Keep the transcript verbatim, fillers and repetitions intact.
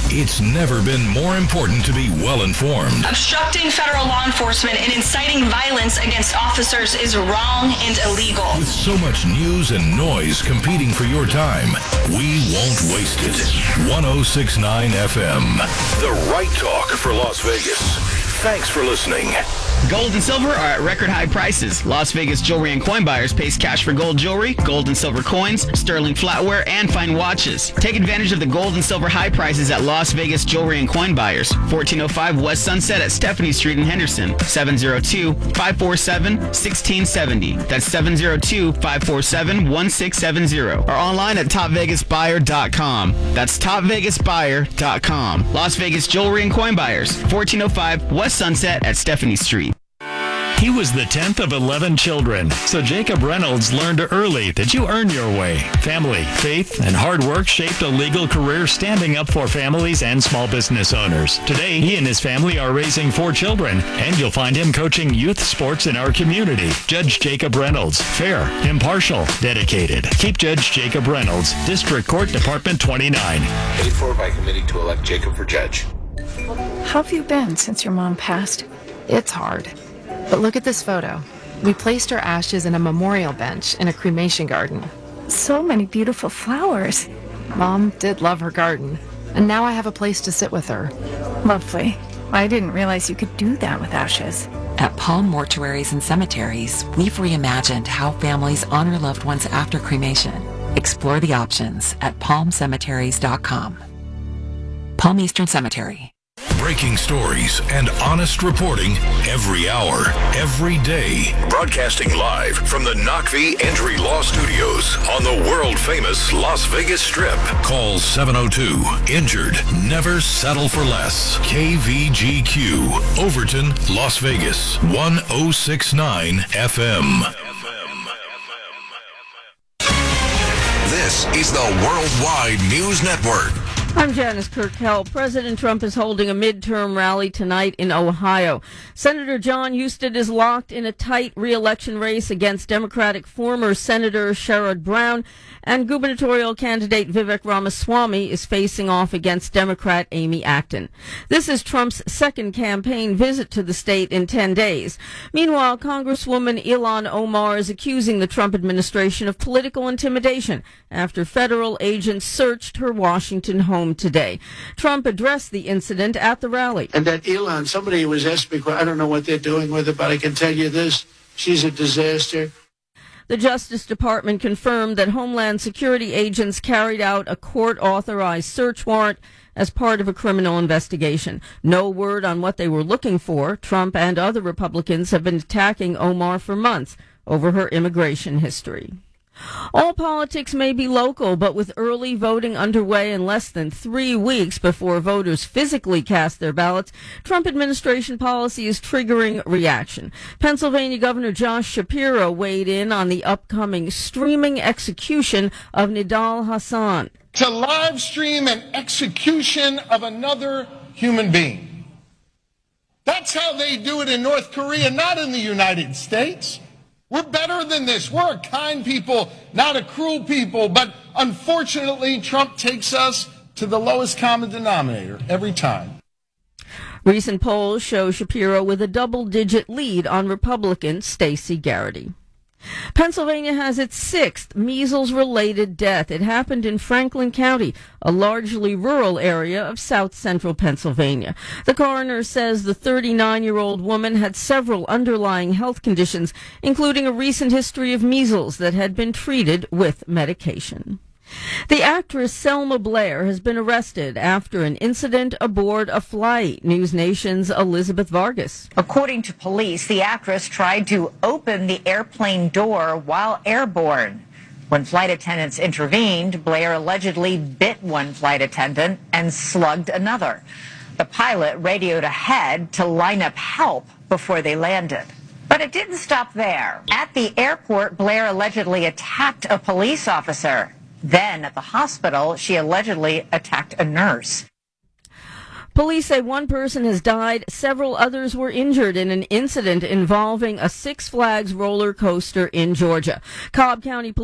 It's never been more important to be well-informed. Obstructing federal law enforcement and inciting violence against officers is wrong and illegal. With so much news and noise competing for your time, we won't waste it. one oh six point nine F M, the right talk for Las Vegas. Thanks for listening. Gold and silver are at record high prices. Las Vegas Jewelry and Coin Buyers pays cash for gold jewelry, gold and silver coins, sterling flatware, and fine watches. Take advantage of the gold and silver high prices at Las Vegas Jewelry and Coin Buyers. fourteen oh five West Sunset at Stephanie Street in Henderson. seven oh two, five four seven, one six seven oh. That's seven oh two, five four seven, one six seven oh. Or online at top vegas buyer dot com. That's top vegas buyer dot com. Las Vegas Jewelry and Coin Buyers. fourteen oh five West Sunset at Stephanie Street. He was the tenth of eleven children, so Jacob Reynolds learned early that you earn your way. Family, faith, and hard work shaped a legal career standing up for families and small business owners. Today, he and his family are raising four children, and you'll find him coaching youth sports in our community. Judge Jacob Reynolds, fair, impartial, dedicated. Keep Judge Jacob Reynolds, District Court, Department twenty-nine. Paid for by committee to elect Jacob for judge. How have you been since your mom passed? It's hard. But look at this photo. We placed her ashes in a memorial bench in a cremation garden. So many beautiful flowers. Mom did love her garden, and now I have a place to sit with her. Lovely. I didn't realize you could do that with ashes. At Palm Mortuaries and Cemeteries, we've reimagined how families honor loved ones after cremation. Explore the options at palm cemeteries dot com. Palm Eastern Cemetery. Breaking stories and honest reporting every hour, every day. Broadcasting live from the Knockvee Entry Law Studios on the world-famous Las Vegas Strip. Call seven oh two, injured, never settle for less. K V G Q, Overton, Las Vegas, one oh six point nine F M. This is the Worldwide News Network. I'm Janice Kirkell. President Trump is holding a midterm rally tonight in Ohio. Senator John Husted is locked in a tight re-election race against Democratic former Senator Sherrod Brown, and gubernatorial candidate Vivek Ramaswamy is facing off against Democrat Amy Acton. This is Trump's second campaign visit to the state in ten days. Meanwhile, Congresswoman Ilhan Omar is accusing the Trump administration of political intimidation after federal agents searched her Washington home today. Trump addressed the incident at the rally. And that Elon, somebody was asking me, I don't know what they're doing with her, but I can tell you this, she's a disaster. The Justice Department confirmed that Homeland Security agents carried out a court-authorized search warrant as part of a criminal investigation. No word on what they were looking for. Trump and other Republicans have been attacking Omar for months over her immigration history. All politics may be local, but with early voting underway in less than three weeks before voters physically cast their ballots, Trump administration policy is triggering reaction. Pennsylvania Governor Josh Shapiro weighed in on the upcoming streaming execution of Nidal Hasan. To live stream an execution of another human being. That's how they do it in North Korea, not in the United States. We're better than this. We're a kind people, not a cruel people. But unfortunately, Trump takes us to the lowest common denominator every time. Recent polls show Shapiro with a double-digit lead on Republican Stacey Garrity. Pennsylvania has its sixth measles-related death. It happened in Franklin County, a largely rural area of south-central Pennsylvania. The coroner says the thirty-nine-year-old woman had several underlying health conditions, including a recent history of measles that had been treated with medication. The actress Selma Blair has been arrested after an incident aboard a flight. News Nation's Elizabeth Vargas. According to police, the actress tried to open the airplane door while airborne. When flight attendants intervened, Blair allegedly bit one flight attendant and slugged another. The pilot radioed ahead to line up help before they landed. But it didn't stop there. At the airport, Blair allegedly attacked a police officer. Then, at the hospital, she allegedly attacked a nurse. Police say one person has died, several others were injured in an incident involving a Six Flags roller coaster in Georgia. Cobb County